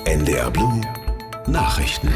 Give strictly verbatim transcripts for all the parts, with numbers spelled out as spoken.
N D R Blue Nachrichten.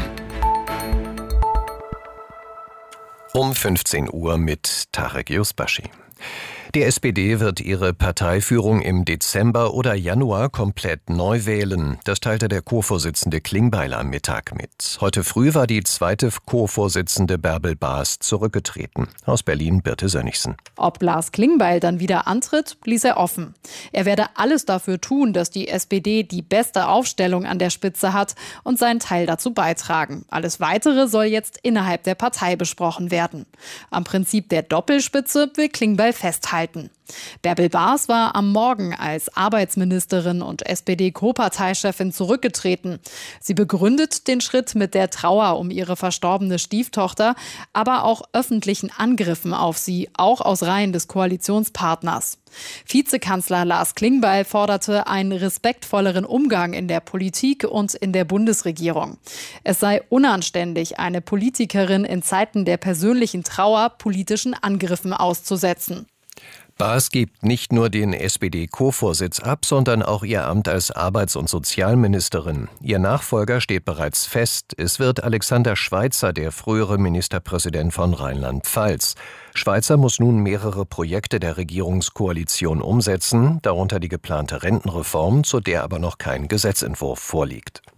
Um fünfzehn Uhr mit Tarek Yusbashi. Die S P D wird ihre Parteiführung im Dezember oder Januar komplett neu wählen. Das teilte der Co-Vorsitzende Klingbeil am Mittag mit. Heute früh war die zweite Co-Vorsitzende Bärbel Baas zurückgetreten. Aus Berlin Birte Sönnigsen. Ob Lars Klingbeil dann wieder antritt, ließ er offen. Er werde alles dafür tun, dass die S P D die beste Aufstellung an der Spitze hat und seinen Teil dazu beitragen. Alles Weitere soll jetzt innerhalb der Partei besprochen werden. Am Prinzip der Doppelspitze will Klingbeil festhalten. Bärbel Baas war am Morgen als Arbeitsministerin und S P D-Co-Parteichefin zurückgetreten. Sie begründet den Schritt mit der Trauer um ihre verstorbene Stieftochter, aber auch öffentlichen Angriffen auf sie, auch aus Reihen des Koalitionspartners. Vizekanzler Lars Klingbeil forderte einen respektvolleren Umgang in der Politik und in der Bundesregierung. Es sei unanständig, eine Politikerin in Zeiten der persönlichen Trauer politischen Angriffen auszusetzen. Baas gibt nicht nur den S P D-Co-Vorsitz ab, sondern auch ihr Amt als Arbeits- und Sozialministerin. Ihr Nachfolger steht bereits fest. Es wird Alexander Schweitzer, der frühere Ministerpräsident von Rheinland-Pfalz. Schweitzer muss nun mehrere Projekte der Regierungskoalition umsetzen, darunter die geplante Rentenreform, zu der aber noch kein Gesetzentwurf vorliegt.